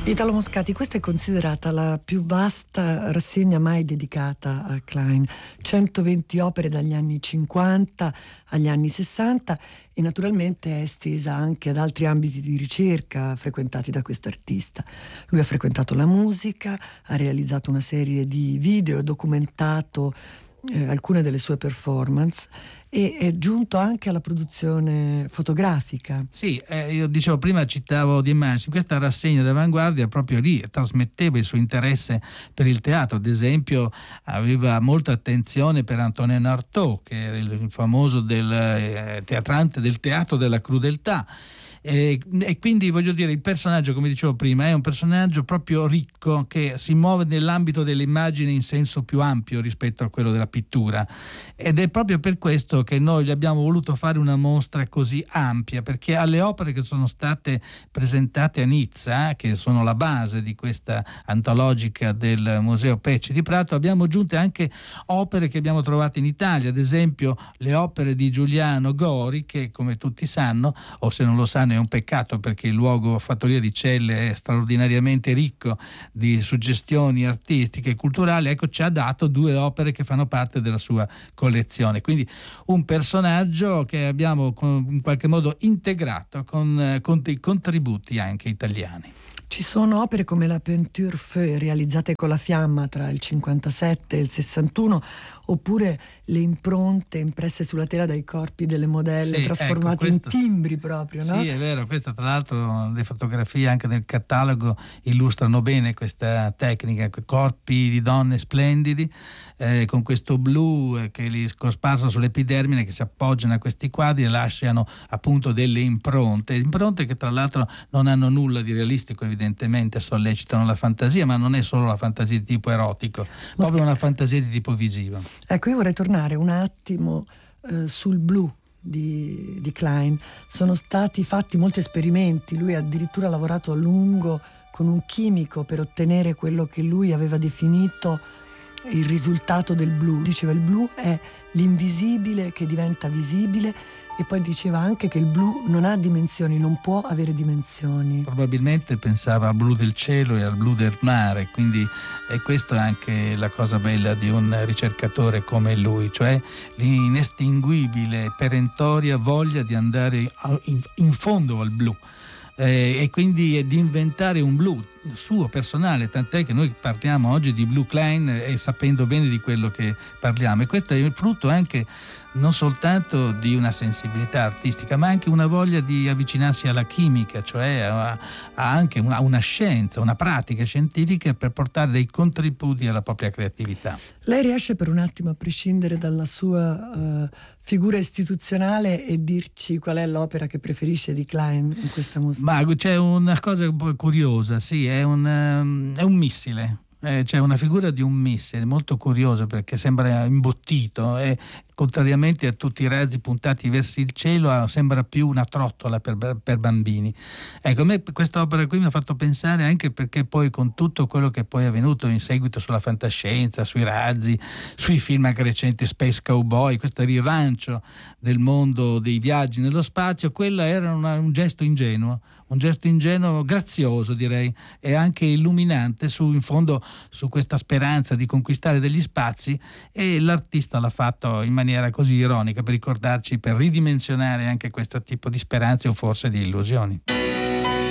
Italo Moscati, questa è considerata la più vasta rassegna mai dedicata a Klein. 120 opere dagli anni 50 agli anni 60 e naturalmente è estesa anche ad altri ambiti di ricerca frequentati da quest'artista. Lui ha frequentato la musica, ha realizzato una serie di video, documentato alcune delle sue performance e è giunto anche alla produzione fotografica. Sì, io dicevo prima, citavo Di Mansi, questa rassegna d'Avanguardia proprio lì trasmetteva il suo interesse per il teatro. Ad esempio aveva molta attenzione per Antonin Artaud, che era il famoso teatrante del teatro della crudeltà. E quindi voglio dire, il personaggio, come dicevo prima, è un personaggio proprio ricco che si muove nell'ambito delle immagini in senso più ampio rispetto a quello della pittura, ed è proprio per questo che noi gli abbiamo voluto fare una mostra così ampia, perché alle opere che sono state presentate a Nizza, che sono la base di questa antologica del Museo Pecci di Prato, abbiamo aggiunto anche opere che abbiamo trovato in Italia, ad esempio le opere di Giuliano Gori, che come tutti sanno, o se non lo sanno è un peccato perché il luogo Fattoria di Celle è straordinariamente ricco di suggestioni artistiche e culturali. Ecco, ci ha dato 2 opere che fanno parte della sua collezione, quindi un personaggio che abbiamo in qualche modo integrato con dei contributi anche italiani. Ci sono opere come la Peinture Feu realizzate con la fiamma tra il 57 e il 61, oppure le impronte impresse sulla tela dai corpi delle modelle, trasformate in timbri proprio, no? Sì, è vero, questa tra l'altro le fotografie anche nel catalogo illustrano bene questa tecnica, corpi di donne splendidi con questo blu che li cosparso sull'epidermine, che si appoggiano a questi quadri e lasciano appunto delle impronte che tra l'altro non hanno nulla di realistico, evidentemente sollecitano la fantasia, ma non è solo la fantasia di tipo erotico, proprio una fantasia di tipo visivo. Ecco, io vorrei tornare un attimo sul blu di Klein. Sono stati fatti molti esperimenti, lui ha addirittura lavorato a lungo con un chimico per ottenere quello che lui aveva definito il risultato del blu. Diceva il blu è l'invisibile che diventa visibile, e poi diceva anche che il blu non ha dimensioni, non può avere dimensioni. Probabilmente pensava al blu del cielo e al blu del mare, quindi e questo è anche la cosa bella di un ricercatore come lui, cioè l'inestinguibile, perentoria voglia di andare in fondo al blu. E quindi di inventare un blu suo personale, tant'è che noi parliamo oggi di Blue Klein e sapendo bene di quello che parliamo, e questo è il frutto anche non soltanto di una sensibilità artistica, ma anche una voglia di avvicinarsi alla chimica, cioè a anche una scienza, una pratica scientifica per portare dei contributi alla propria creatività. Lei riesce per un attimo a prescindere dalla sua figura istituzionale e dirci qual è l'opera che preferisce di Klein in questa mostra? Ma c'è una cosa un po' curiosa, sì, è un missile. C'è una figura di un missile molto curiosa perché sembra imbottito e contrariamente a tutti i razzi puntati verso il cielo sembra più una trottola per bambini. Ecco, a me questa opera qui mi ha fatto pensare, anche perché poi con tutto quello che poi è avvenuto in seguito sulla fantascienza, sui razzi, sui film anche recenti Space Cowboy, questo rilancio del mondo dei viaggi nello spazio, quella era un gesto ingenuo grazioso, direi, e anche illuminante in fondo su questa speranza di conquistare degli spazi, e l'artista l'ha fatto in maniera così ironica per ricordarci, per ridimensionare anche questo tipo di speranze o forse di illusioni.